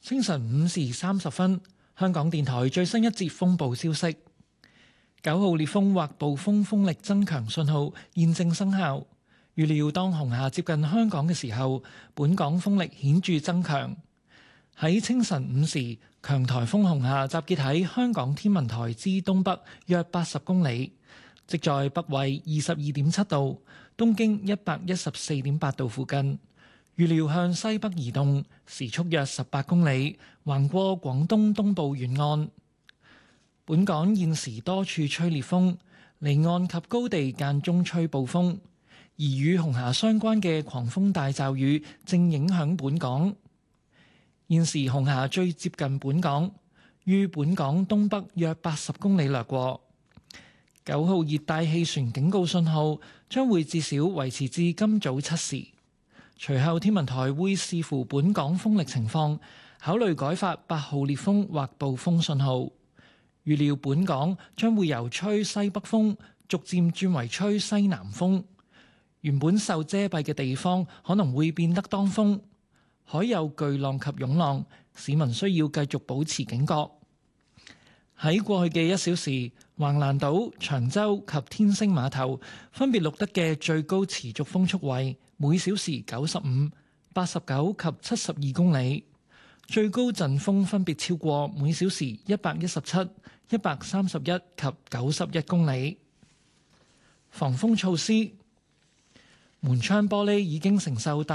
清晨5時30分，香港電台最新一節風暴消息：9號烈風或暴風風力增強信號現正生效。預料當紅霞接近香港嘅時候，本港風力顯著增強。喺清晨5時，強颱風紅霞集結喺香港天文台之東北約80公里，即在北緯22.7度、東經114.8度附近。預料向西北移動，時速約18公里，橫過廣東東部沿岸。本港現時多處吹烈風，離岸及高地間中吹暴風，而與紅霞相關嘅狂風大驟雨正影響本港。現時紅霞最接近本港，於本港東北約80公里掠過。9號熱帶氣旋警告信號將會至少維持至今早7時。隨後天文台會視乎本港風力情況，考慮改發8號烈風或暴風信號。預料本港將會由吹西北風逐漸轉為吹西南風。原本受遮蔽嘅地方可能會變得當風，海有巨浪及湧浪，市民需要繼續保持警覺。喺過去嘅1小時，橫瀾島、長洲及天星碼頭分別錄得嘅最高持續風速為每小時95、89及72公里，最高陣風分別超過每小時117、131及91公里。防風措施：門窗玻璃已經承受大